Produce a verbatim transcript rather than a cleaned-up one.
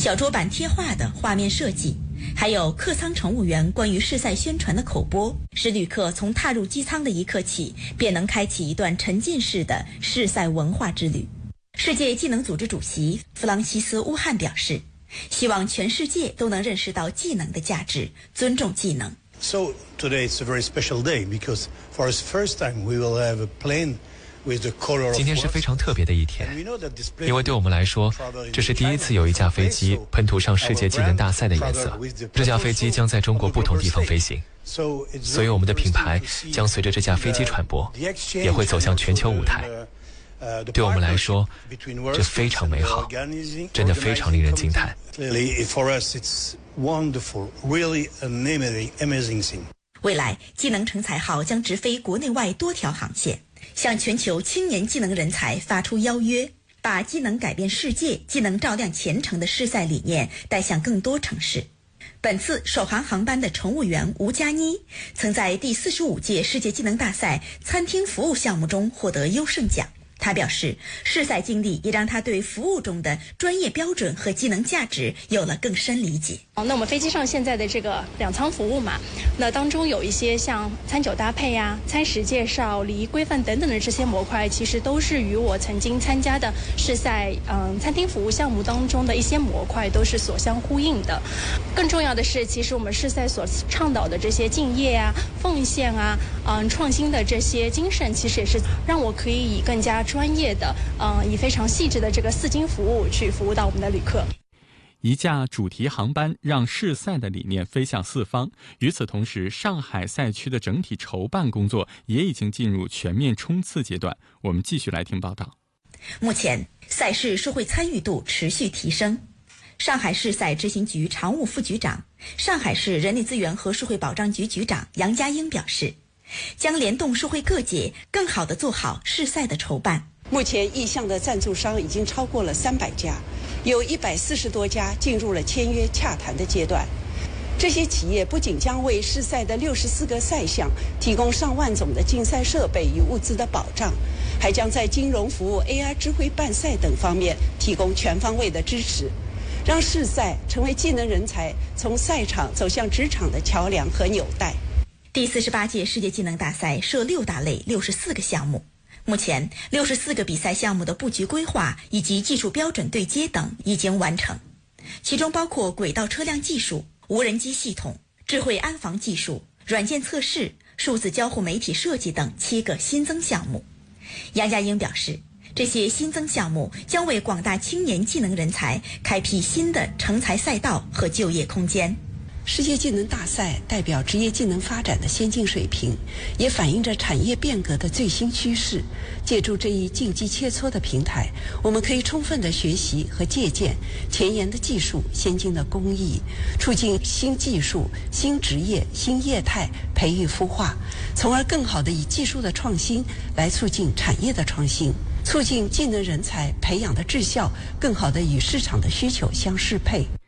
小桌板贴画的画面设计，还有客舱乘务员关于试赛宣传的口播，使旅客从踏入机舱的一刻起，便能开启一段沉浸式的试赛文化之旅。世界技能组织主席弗朗西斯·乌汉表示，希望全世界都能认识到技能的价值，尊重技能。 So today it's a very special day because for the first time we will have a plane with the color of 今天是非常特别的一天，因为对我们来说，这是第一次有一架飞机喷涂上世界技能大赛的颜色。这架飞机将在中国不同地方飞行，所以我们的品牌将随着这架飞机传播，也会走向全球舞台。对我们来说，这非常美好，真的非常令人惊叹。 未来，技能成才号将直飞国内外多条航线，向全球青年技能人才发出邀约，把技能改变世界、技能照亮前程的试赛理念带向更多城市。本次首航航班的乘务员吴佳妮曾在第四十五届世界技能大赛餐厅服务项目中获得优胜奖。他表示，试赛经历也让他对服务中的专业标准和技能价值有了更深理解。 那我们飞机上现在的这个两舱服务嘛，那当中有一些像餐酒搭配呀、餐食介绍、礼仪规范等等的这些模块，其实都是与我曾经参加的试赛嗯餐厅服务项目当中的一些模块都是所相呼应的。更重要的是，其实我们试赛所倡导的这些敬业啊、奉献啊、嗯创新的这些精神，其实也是让我可以以更加专业的，嗯，以非常细致的这个四金服务去服务到我们的旅客。 一架主题航班让试赛的理念飞向四方。与此同时，上海赛区的整体筹办工作也已经进入全面冲刺阶段。我们继续来听报道。 目前，赛事社会参与度持续提升。上海市赛执行局常务副局长、上海市人力资源和社会保障局局长杨家英表示，将联动社会各界，更好地做好试赛的筹办。 目前意向的赞助商已经超过了三百家，有一百四十多家进入了签约洽谈的阶段。这些企业不仅将为试赛的六十四个赛项提供上万种的竞赛设备与物资的保障，还将在金融服务、A I 智慧办赛等方面提供全方位的支持，让试赛成为技能人才从赛场走向职场的桥梁和纽带。 第四十八届世界技能大赛设六大类六十四个项目，目前六十四个比赛项目的布局规划以及技术标准对接等已经完成，其中包括轨道车辆技术、无人机系统、智慧安防技术、软件测试、数字交互媒体设计等七个新增项目。杨家英表示，这些新增项目将为广大青年技能人才开辟新的成才赛道和就业空间。 世界技能大赛代表职业技能发展的先进水平，也反映着产业变革的最新趋势。借助这一竞技切磋的平台，我们可以充分地学习和借鉴前沿的技术、先进的工艺，促进新技术、新职业、新业态培育孵化，从而更好地以技术的创新来促进产业的创新，促进技能人才培养的质效更好地与市场的需求相适配。